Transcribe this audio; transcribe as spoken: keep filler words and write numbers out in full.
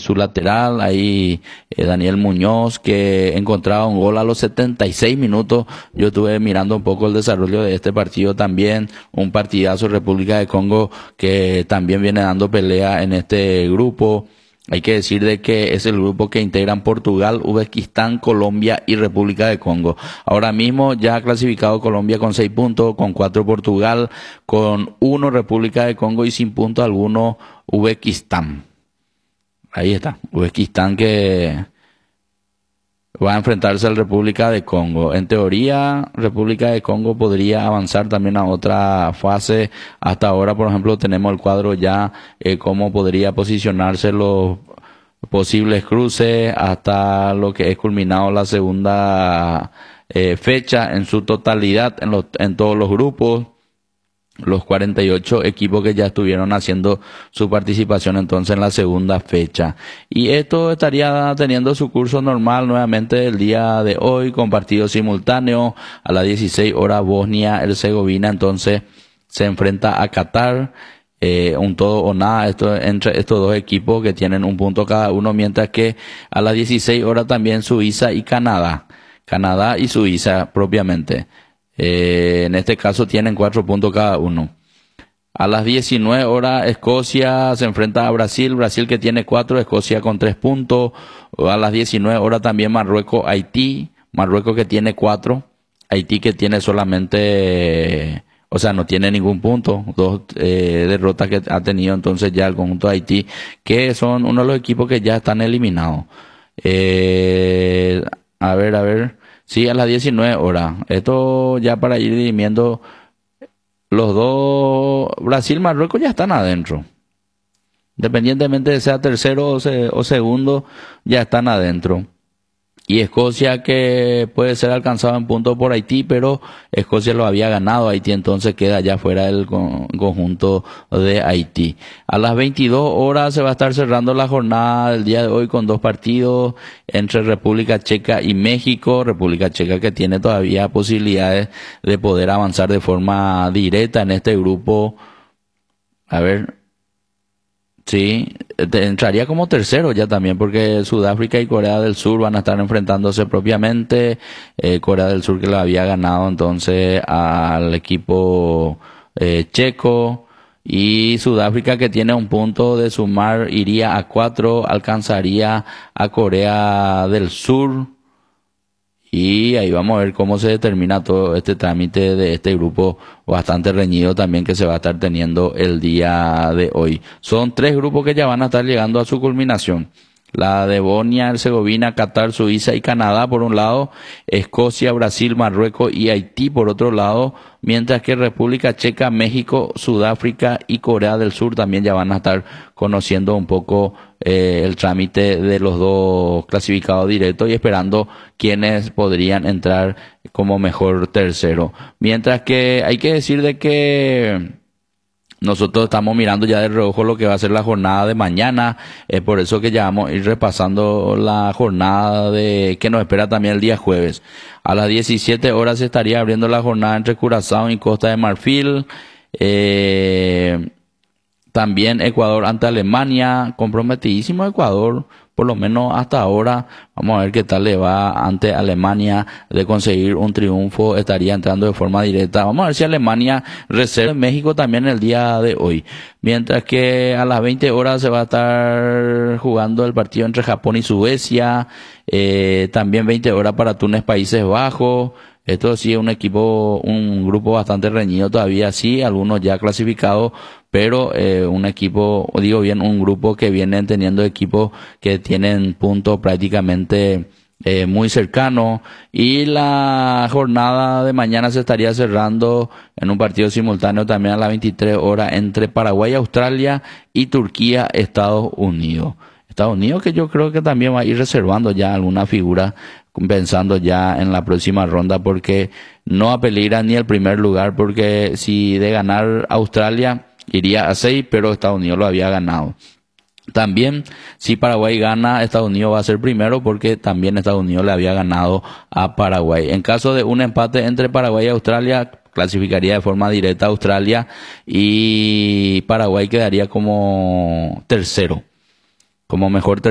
su lateral, ahí eh, Daniel Muñoz, que encontraba un gol a los setenta y seis minutos. Yo estuve mirando un poco el desarrollo de este partido también, un partidazo República de Congo que también viene dando pelea en este grupo. Hay que decir de que es el grupo que integran Portugal, Uzbekistán, Colombia y República de Congo. Ahora mismo ya ha clasificado Colombia con seis puntos, con cuatro Portugal, con uno República de Congo y sin punto alguno Uzbekistán. Ahí está, Uzbekistán que va a enfrentarse al República de Congo. En teoría, República de Congo podría avanzar también a otra fase. Hasta ahora, por ejemplo, tenemos el cuadro ya, eh, cómo podría posicionarse los posibles cruces hasta lo que es culminado la segunda eh, fecha en su totalidad en, los, en todos los grupos. Los cuarenta y ocho equipos que ya estuvieron haciendo su participación entonces en la segunda fecha. Y esto estaría teniendo su curso normal nuevamente el día de hoy con partido simultáneo a las dieciséis horas. Bosnia-Herzegovina entonces se enfrenta a Qatar. Eh, un todo o nada esto, entre estos dos equipos que tienen un punto cada uno, mientras que a las dieciséis horas también Suiza y Canadá. Canadá y Suiza propiamente. Eh, en este caso tienen cuatro puntos cada uno. A las diecinueve horas Escocia se enfrenta a Brasil, Brasil que tiene cuatro, Escocia con tres puntos. A las diecinueve horas también Marruecos, Haití, Marruecos que tiene cuatro, Haití que tiene solamente, o sea, no tiene ningún punto, dos eh, derrotas que ha tenido entonces ya el conjunto de Haití, que son uno de los equipos que ya están eliminados. Eh, a ver, a ver. Sí, a las diecinueve horas. Esto ya para ir dirimiendo los dos, Brasil, Marruecos ya están adentro. Independientemente de sea tercero o, se, o segundo, ya están adentro. Y Escocia que puede ser alcanzado en puntos por Haití, pero Escocia lo había ganado. Haití entonces queda ya fuera del con, conjunto de Haití. A las veintidós horas se va a estar cerrando la jornada del día de hoy con dos partidos entre República Checa y México. República Checa que tiene todavía posibilidades de poder avanzar de forma directa en este grupo. A ver... Sí, entraría como tercero ya también porque Sudáfrica y Corea del Sur van a estar enfrentándose propiamente. Eh, Corea del Sur que lo había ganado entonces al equipo eh, checo, y Sudáfrica que tiene un punto de sumar iría a cuatro, alcanzaría a Corea del Sur. Y ahí vamos a ver cómo se determina todo este trámite de este grupo bastante reñido también que se va a estar teniendo el día de hoy. Son tres grupos que ya van a estar llegando a su culminación. La de Bosnia, Herzegovina, Qatar, Suiza y Canadá por un lado, Escocia, Brasil, Marruecos y Haití por otro lado, mientras que República Checa, México, Sudáfrica y Corea del Sur también ya van a estar conociendo un poco eh, el trámite de los dos clasificados directos y esperando quiénes podrían entrar como mejor tercero. Mientras que hay que decir de que nosotros estamos mirando ya de reojo lo que va a ser la jornada de mañana, es por eso que ya vamos a ir repasando la jornada de que nos espera también el día jueves. A las diecisiete horas se estaría abriendo la jornada entre Curazao y Costa de Marfil. Eh, también Ecuador ante Alemania, comprometidísimo Ecuador, por lo menos hasta ahora. Vamos a ver qué tal le va ante Alemania de conseguir un triunfo, estaría entrando de forma directa. Vamos a ver si Alemania reserva en México también el día de hoy. Mientras que a las veinte horas se va a estar jugando el partido entre Japón y Suecia, eh, también veinte horas para Túnez, Países Bajos. Esto sí es un equipo, un grupo bastante reñido todavía, sí, algunos ya clasificados, pero eh, un equipo, digo bien, un grupo que vienen teniendo equipos que tienen puntos prácticamente eh, muy cercanos. Y la jornada de mañana se estaría cerrando en un partido simultáneo también a las veintitrés horas entre Paraguay, Australia y Turquía, Estados Unidos. Estados Unidos que yo creo que también va a ir reservando ya alguna figura pensando ya en la próxima ronda porque no apeligra ni el primer lugar porque si de ganar Australia iría a seis, pero Estados Unidos lo había ganado. También si Paraguay gana, Estados Unidos va a ser primero porque también Estados Unidos le había ganado a Paraguay. En caso de un empate entre Paraguay y Australia, clasificaría de forma directa a Australia y Paraguay quedaría como tercero, como mejor tercero.